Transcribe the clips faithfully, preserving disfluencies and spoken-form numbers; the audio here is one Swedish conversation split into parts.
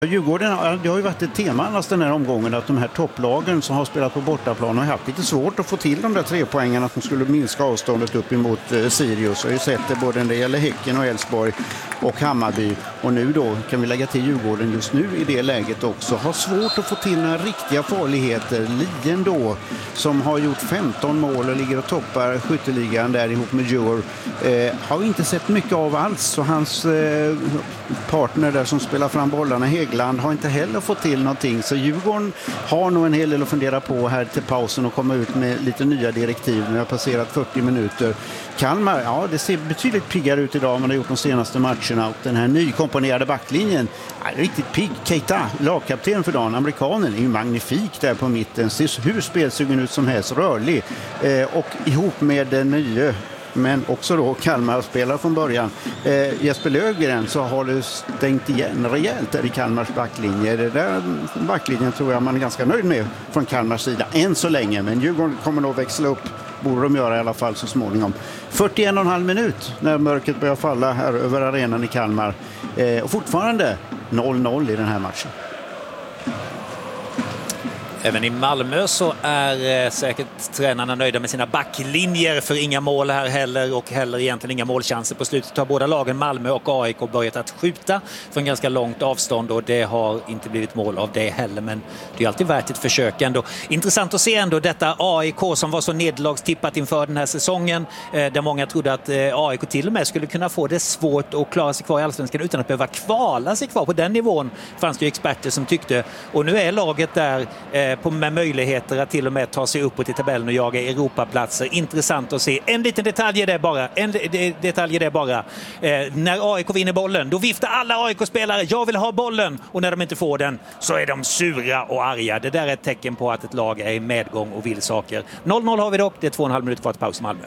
Djurgården, det har ju varit ett tema annars den här omgången att de här topplagen som har spelat på bortaplan har haft lite svårt att få till de där tre poängarna att de skulle minska avståndet upp emot eh, Sirius. Jag har ju sett det både när det gäller Häcken och Elfsborg och Hammarby. Och nu då kan vi lägga till Djurgården just nu i det läget också. Har svårt att få till några riktiga farligheter. Lien då som har gjort femton mål och ligger och toppar skytteligan där ihop med Djur. Eh, har vi inte sett mycket av alls. Så hans eh, partner där som spelar fram bollarna, Häggland, har inte heller fått till någonting. Så Djurgården har nog en hel del att fundera på här till pausen och komma ut med lite nya direktiv. Nu har passerat fyrtio minuter. Kalmar, ja det ser betydligt piggare ut idag än man har gjort de senaste matcherna. Och den här nykomponerade backlinjen är riktigt pigg. Keita, lagkapten för dagen, amerikanen, är ju magnifik där på mitten. Ser hur spelsugen ut som helst, rörlig. Eh, och ihop med den nya, men också då Kalmar spelar från början. Eh, Jesper Löfgren, så har det stängt igen rejält där i Kalmars backlinje. Det där backlinjen tror jag man är ganska nöjd med från Kalmars sida än så länge. Men Djurgården kommer nog växla upp, borde de göra i alla fall så småningom. fyrtioen och en halv minut när mörkret börjar falla här över arenan i Kalmar. Eh, och fortfarande noll noll i den här matchen. Även i Malmö så är eh, säkert tränarna nöjda med sina backlinjer, för inga mål här heller och heller egentligen inga målchanser på slutet. Har båda lagen Malmö och A I K börjat att skjuta från ganska långt avstånd och det har inte blivit mål av det heller, men det är alltid värt ett försök ändå. Intressant att se ändå detta A I K som var så nedlagstippat inför den här säsongen, eh, där många trodde att eh, A I K till och med skulle kunna få det svårt att klara sig kvar i Allsvenskan utan att behöva kvala sig kvar. På den nivån fanns det ju experter som tyckte, och nu är laget där eh, På med möjligheter att till och med ta sig uppåt i tabellen och jaga Europaplatser. Intressant att se. En liten detalj är det bara. En de- detalj är det bara. Eh, när A I K vinner bollen, då viftar alla A I K-spelare, jag vill ha bollen. Och när de inte får den så är de sura och arga. Det där är ett tecken på att ett lag är i medgång och vill saker. noll noll har vi dock. Det är två och en halv minut kvar till paus i Malmö.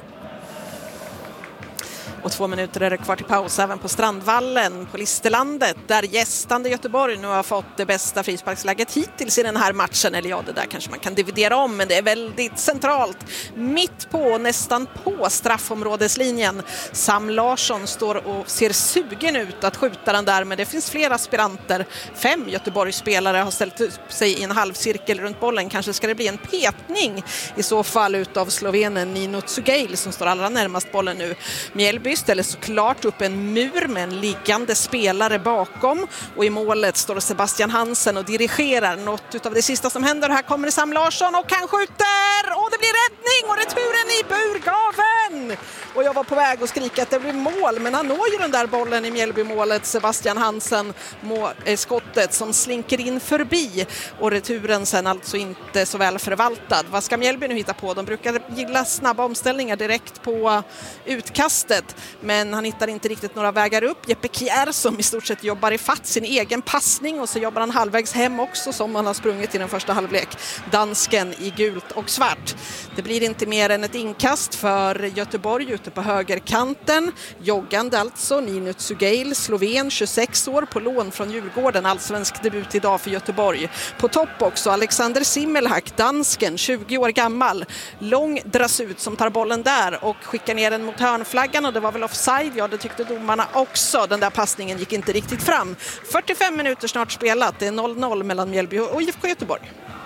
Och två minuter är det kvar till paus även på Strandvallen på Listerlandet, där gästande Göteborg nu har fått det bästa frisparksläget hittills i den här matchen. Eller ja, det där kanske man kan dividera om, men det är väldigt centralt. Mitt på, nästan på straffområdeslinjen. Sam Larsson står och ser sugen ut att skjuta den där, men det finns flera aspiranter. Fem Göteborgsspelare har ställt upp sig i en halvcirkel runt bollen. Kanske ska det bli en petning i så fall utav slovenen Nino Tsugail som står allra närmast bollen nu. Mjällby ställer såklart upp en mur med en liggande spelare bakom, och i målet står Sebastian Hansen och dirigerar något av det sista som händer. Här kommer Sam Larsson och han skjuter, och det blir räddning och returen i burgaven. Och jag var på väg att skrika att det blir mål, men han når ju den där bollen i Mjällby-målet, Sebastian Hansen, må, eh, skottet som slinker in förbi, och returen sen alltså inte så väl förvaltad. Vad ska Mjällby nu hitta på? De brukar gilla snabba omställningar direkt på utkastet, men han hittar inte riktigt några vägar upp. Jeppe Kjär som i stort sett jobbar i fatt sin egen passning, och så jobbar han halvvägs hem också som han har sprungit i den första halvlek. Dansken i gult och svart. Det blir inte mer än ett inkast för Göteborg ute på högerkanten. Joggande alltså Nino Tsugail, sloven, tjugosex år, på lån från Djurgården. Allsvensk debut idag för Göteborg. På topp också Alexander Simmelhack, dansken, tjugo år gammal. Lång dras ut som tar bollen där och skickar ner den mot hörnflaggan, och det var väl offside, ja det tyckte domarna också. Den där passningen gick inte riktigt fram. fyrtiofem minuter snart spelat, det är noll noll mellan Mjällby och I F K Göteborg.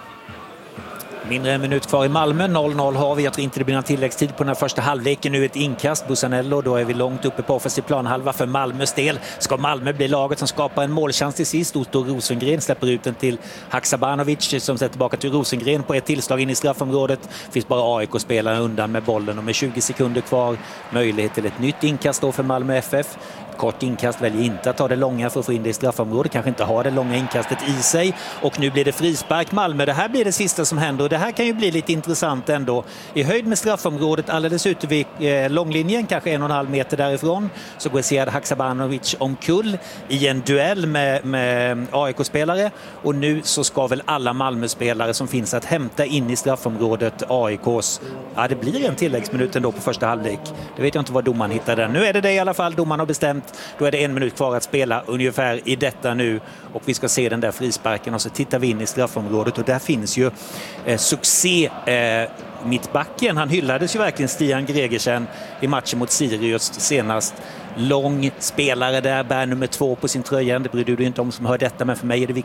Mindre en minut kvar i Malmö, noll noll har vi. Jag tror inte det blir någon tilläggstid på den här första halvleken. Nu ett inkast, Bussanello, då är vi långt uppe på offensiv planhalva för Malmös del. Ska Malmö bli laget som skapar en målchans till sist? Otto Rosengren släpper ut den till Haksabanovic som sätter tillbaka till Rosengren på ett tillslag in i straffområdet. Finns bara A I K-spelare undan med bollen, och med tjugo sekunder kvar möjlighet till ett nytt inkast då för Malmö F F. Kort inkast, väljer inte att ta det långa för att få in det i straffområdet. Kanske inte har det långa inkastet i sig. Och nu blir det frispark Malmö. Det här blir det sista som händer. Och det här kan ju bli lite intressant ändå. I höjd med straffområdet, alldeles ute vid eh, långlinjen, kanske en och en halv meter därifrån, så går Sead Haksabanovic omkull i en duell med, med A I K-spelare. Och nu så ska väl alla Malmö-spelare som finns att hämta in i straffområdet A I K:s. Ja, det blir en tilläggsminut ändå på första halvlek. Det vet jag inte vad domaren hittade. Nu är det det i alla fall. Domaren har bestämt. Då är det en minut kvar att spela ungefär i detta nu, och vi ska se den där frisparken, och så tittar vi in i straffområdet, och där finns ju eh, succé eh, mittbacken. Han hyllades ju verkligen, Stian Gregersen, i matchen mot Sirius senast. Lång spelare där, bär nummer två på sin tröja. Det bryr du dig inte om som hör detta, men för mig är det viktigt